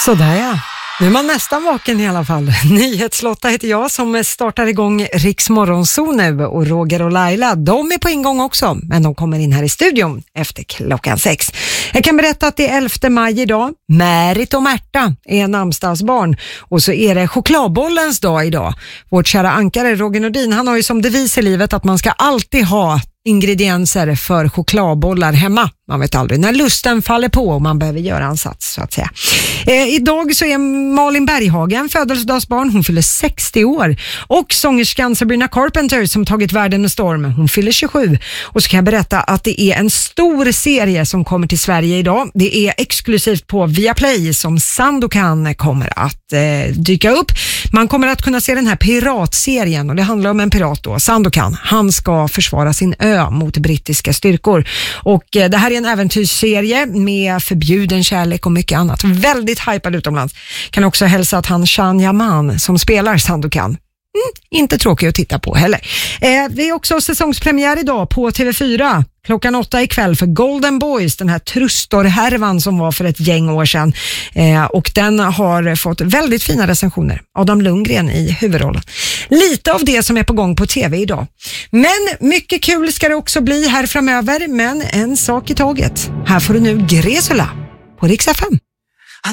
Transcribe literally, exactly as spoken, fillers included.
Sådär ja. Nu är man nästan vaken i alla fall. Nyhetslotta heter jag som startar igång Riks Morgonzoo nu, och Roger och Laila, de är på ingång också, men de kommer in här i studion efter klockan sex. Jag kan berätta att det är elfte maj idag. Märit och Märta är namnsdagsbarn, och så är det chokladbollens dag idag. Vårt kära ankare Roger Nordin, han har ju som devis i livet att man ska alltid ha ingredienser för chokladbollar hemma. Man vet aldrig när lusten faller på och man behöver göra en sats, så att säga. Eh, idag så är Malin Berghagen födelsedagsbarn. Hon fyller sextio år. Och sångerskan Sabrina Carpenter som tagit världen med storm. Hon fyller tjugosju. Och så kan jag berätta att det är en stor serie som kommer till Sverige idag. Det är exklusivt på Viaplay som Sandokan kommer att eh, dyka upp. Man kommer att kunna se den här piratserien, och det handlar om en pirat då, Sandokan. Han ska försvara sin ö mot brittiska styrkor. Och eh, det här är en äventyrsserie med förbjuden kärlek och mycket annat. Väldigt hypad utomlands. Kan också hälsa att han Shan Yaman som spelar Sandokan. Mm, inte tråkig att titta på heller. Eh, det är också säsongspremiär idag på T V fyra. Klockan åtta ikväll för Golden Boys, den här trustorhärvan som var för ett gäng år sedan. Eh, och den har fått väldigt fina recensioner. Adam Lundgren i huvudrollen. Lite av det som är på gång på tv idag. Men mycket kul ska det också bli här framöver. Men en sak i taget. Här får du nu Gresula på Riks F M.